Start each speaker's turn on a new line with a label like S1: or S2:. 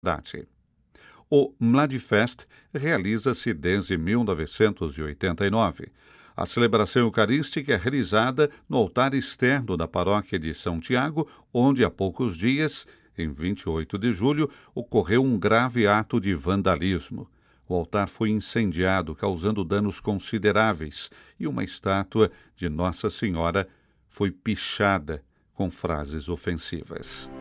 S1: O Mladfest realiza-se desde 1989. A celebração eucarística é realizada no altar externo da paróquia de São Tiago, onde há poucos dias, em 28 de julho, ocorreu um grave ato de vandalismo. O altar foi incendiado, causando danos consideráveis, e uma estátua de Nossa Senhora foi pichada com frases ofensivas.